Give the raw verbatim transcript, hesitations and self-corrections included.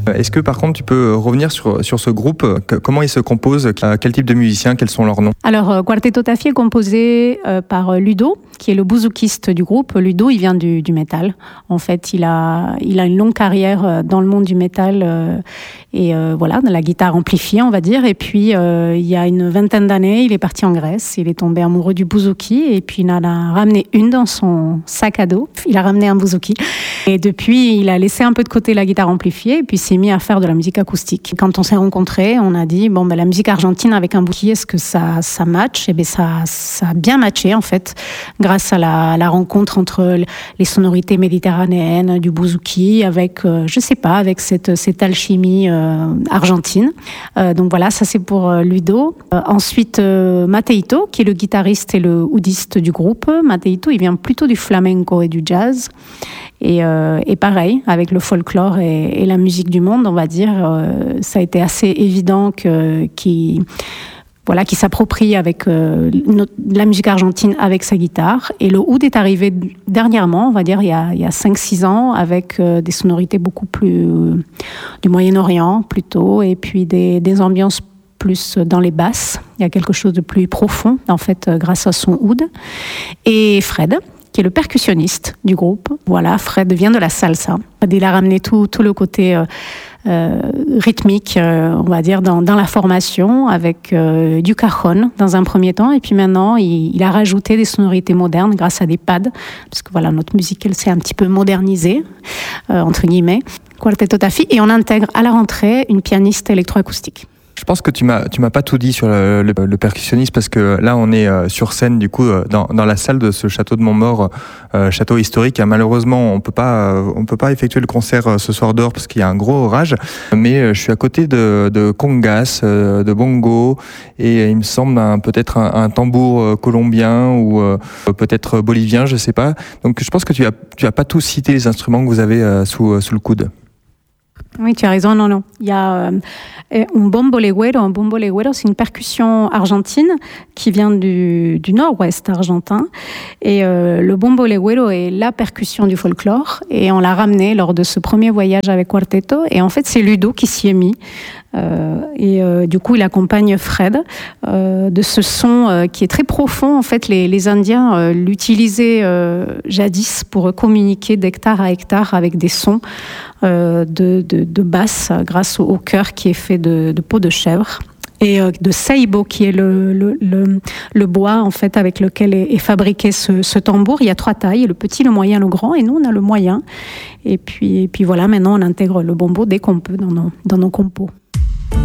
Est-ce que par contre tu peux revenir sur, sur ce groupe, comment il se compose, quel type de musiciens, quels sont leurs noms? Alors Quarteto Taffi est composé euh, par Ludo, qui est le bouzoukiste du groupe. Ludo, il vient du, du métal. En fait, il a, il a une longue carrière dans le monde du métal euh, et euh, voilà, de la guitare amplifiée, on va dire. Et puis, euh, il y a une vingtaine d'années, il est parti en Grèce. Il est tombé amoureux du bouzouki et puis il en a ramené une dans son sac à dos. Il a ramené un bouzouki. Et depuis, il a laissé un peu de côté la guitare amplifiée et puis s'est mis à faire de la musique acoustique. Quand on s'est rencontrés, on a dit, bon, ben, la musique argentine avec un bouzouki, est-ce que ça, ça match? Et bien, ça, ça a bien matché, en fait, grâce à la, la rencontre entre les sonorités méditerranéennes du bouzouki avec, euh, je sais pas, avec cette, cette alchimie euh, argentine. Euh, donc voilà, ça c'est pour euh, Ludo. Euh, ensuite, euh, Mateito, qui est le guitariste et le oudiste du groupe. Mateito, il vient plutôt du flamenco et du jazz. Et, euh, et pareil, avec le folklore et, et la musique du monde, on va dire, euh, ça a été assez évident que, qu'il voilà, qui s'approprie avec euh, notre, la musique argentine avec sa guitare. Et le oud est arrivé dernièrement, on va dire il y a, il y a cinq six ans, avec euh, des sonorités beaucoup plus euh, du Moyen-Orient plutôt, et puis des, des ambiances plus dans les basses. Il y a quelque chose de plus profond, en fait, euh, grâce à son oud. Et Fred, qui est le percussionniste du groupe. Voilà, Fred vient de la salsa. Il a ramené tout, tout le côté euh, euh, rythmique, euh, on va dire, dans, dans la formation, avec euh, du cajon dans un premier temps. Et puis maintenant, il, il a rajouté des sonorités modernes grâce à des pads, parce que voilà, notre musique, elle s'est un petit peu modernisée, euh, entre guillemets. Quarteto Taffi. Et on intègre à la rentrée une pianiste électroacoustique. Je pense que tu m'as tu m'as pas tout dit sur le, le, le percussionniste, parce que là on est euh, sur scène du coup euh, dans dans la salle de ce château de Montmaur, euh, château historique. Et malheureusement on peut pas euh, on peut pas effectuer le concert euh, ce soir dehors parce qu'il y a un gros orage. Mais euh, je suis à côté de de congas, euh, de bongo, et euh, il me semble un, peut-être un, un tambour euh, colombien ou euh, peut-être bolivien, je sais pas. Donc je pense que tu as tu as pas tous cité les instruments que vous avez euh, sous sous le coude. Oui, tu as raison, non, non. Il y a euh, un bombo legüero. Un bombo legüero, c'est une percussion argentine qui vient du, du nord-ouest argentin. Et euh, le bombo legüero est la percussion du folklore. Et on l'a ramené lors de ce premier voyage avec Quarteto. Et en fait, c'est Ludo qui s'y est mis. Euh, et euh, du coup, il accompagne Fred euh, de ce son euh, qui est très profond. En fait, les, les Indiens euh, l'utilisaient euh, jadis pour communiquer d'hectare à hectare avec des sons euh, de, de, de basse grâce au, au chœur qui est fait de, de peau de chèvre. Et euh, de seibo, qui est le, le, le, le bois en fait avec lequel est, est fabriqué ce, ce tambour. Il y a trois tailles, le petit, le moyen, le grand, et nous on a le moyen. Et puis, et puis voilà, maintenant on intègre le bombo dès qu'on peut dans nos, dans nos compos.